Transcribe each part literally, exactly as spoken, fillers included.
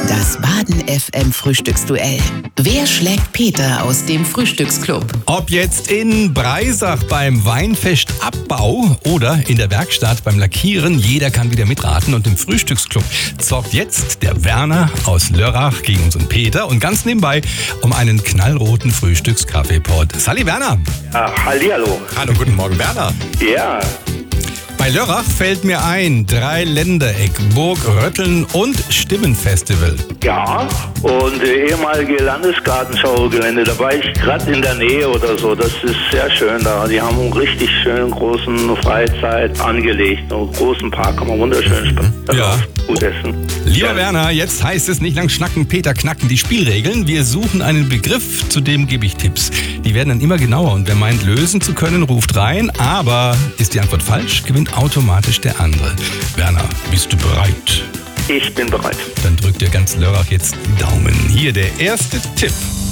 Das Baden F M Frühstücksduell. Wer schlägt Peter aus dem Frühstücksclub? Ob jetzt in Breisach beim Weinfest Abbau oder in der Werkstatt beim Lackieren, jeder kann wieder mitraten. Und im Frühstücksclub zockt jetzt der Werner aus Lörrach gegen unseren Peter und ganz nebenbei um einen knallroten Frühstückskaffeepot. Salli Werner! Ach, hallihallo. Hallo, guten Morgen Werner. Ja, Bei Lörrach fällt mir ein, Dreiländereck, Burg Rötteln und Stimmenfestival. ja. Und äh, ehemalige Landesgartenschaugelände, da war ich gerade in der Nähe oder so. Das ist sehr schön da. Die haben einen richtig schönen großen Freizeit angelegt. Einen großen Park, kann man wunderschön spazieren. Ja. Gut essen. Lieber Ja. Werner, jetzt heißt es nicht lang schnacken, Peter knacken die Spielregeln. Wir suchen einen Begriff, zu dem gebe ich Tipps. Die werden dann immer genauer und wer meint, lösen zu können, ruft rein. Aber ist die Antwort falsch, gewinnt automatisch der andere. Werner, bist du bereit? Ich bin bereit. Dann drückt dir ganz Lörrach jetzt die Daumen. Hier der erste Tipp.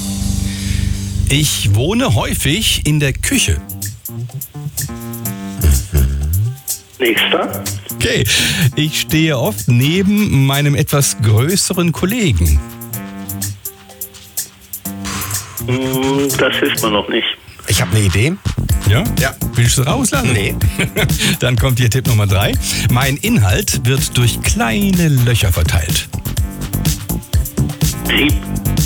Ich wohne häufig in der Küche. Nächster. Okay. Ich stehe oft neben meinem etwas größeren Kollegen. Hm, Das hilft mir noch nicht. Ich habe eine Idee. Ja? Ja. Willst du rauslassen? Nee. Dann kommt hier Tipp Nummer drei. Mein Inhalt wird durch kleine Löcher verteilt. Sieb.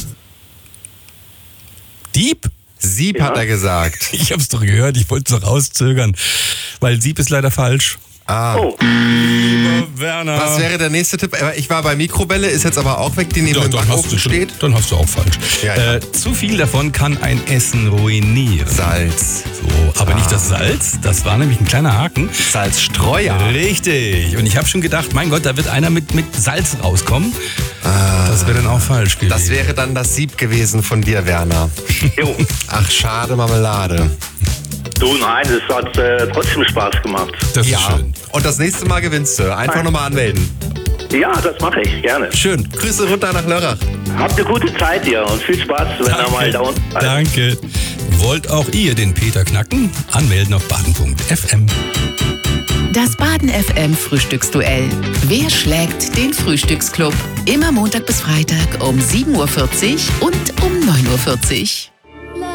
Dieb? Sieb Ja. hat er gesagt. Ich hab's doch gehört, ich wollte es doch rauszögern. Weil Sieb ist leider falsch. Ah. Oh, Werner. Was wäre der nächste Tipp? Aber Ich war bei Mikrowelle, ist jetzt aber auch weg, die neben Ja, dem dann, hast Backofen du schon, steht. dann hast du auch falsch. Ja, ja. Äh, zu viel davon kann ein Essen ruinieren. Salz. So, aber nicht das Salz, das war nämlich ein kleiner Haken. Salzstreuer. Richtig. Und ich habe schon gedacht, mein Gott, da wird einer mit, mit Salz rauskommen. Das wäre dann auch falsch gewesen. Das wäre dann das Sieb gewesen von dir, Werner. jo. Ach, schade Marmelade. Du, nein, es hat äh, trotzdem Spaß gemacht. Das ist Ja. schön. Und das nächste Mal gewinnst du. Einfach nochmal anmelden. Ja, das mache ich, gerne. Schön. Grüße runter nach Lörrach. Habt eine gute Zeit hier und viel Spaß, wenn ihr mal da unten seid. Danke. Wollt auch ihr den Peter knacken? Anmelden auf baden punkt f m. Das Baden F M Frühstücksduell. Wer schlägt den Frühstücksclub? Immer Montag bis Freitag um sieben Uhr vierzig und um neun Uhr vierzig.